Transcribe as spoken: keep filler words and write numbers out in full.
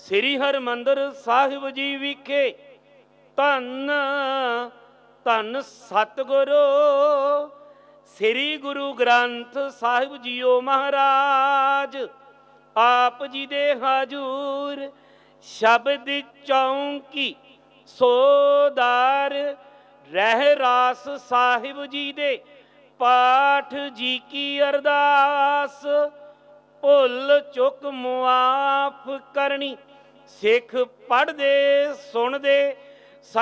ਸ੍ਰੀ ਹਰਿਮੰਦਰ ਸਾਹਿਬ ਜੀ ਵਿਖੇ ਧੰਨ ਧੰਨ ਸਤਿਗੁਰੂ ਸ੍ਰੀ ਗੁਰੂ ਗ੍ਰੰਥ ਸਾਹਿਬ ਜੀਓ ਮਹਾਰਾਜ ਆਪ ਜੀ ਦੇ ਹਾਜ਼ੂਰ ਸ਼ਬਦ ਚੌਂਕੀ ਸੋਦਾਰ ਰਹਿ ਰਾਸ ਸਾਹਿਬ ਜੀ ਦੇ ਪਾਠ ਜੀ ਕੀ ਅਰਦਾਸ ਭੁੱਲ ਚੁੱਕ ਮੁਆਫ ਕਰਨੀ। ਸਿੱਖ ਪੜ੍ਹਦੇ ਸੁਣਦੇ